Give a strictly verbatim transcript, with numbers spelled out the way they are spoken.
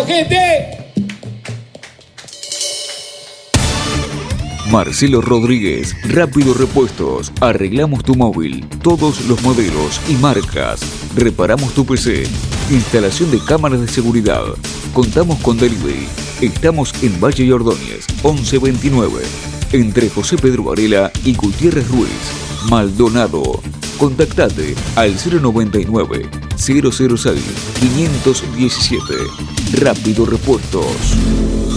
aplauso, gente. Marcelo Rodríguez, Rápido Repuestos. Arreglamos tu móvil, todos los modelos y marcas. Reparamos tu P C. Instalación de cámaras de seguridad. Contamos con delivery. Estamos en Valle y Ordóñez, once veintinueve. Entre José Pedro Varela y Gutiérrez Ruiz. Maldonado. Contactate al cero noventa y nueve, cero cero seis, quinientos diecisiete. Rápido Repuestos.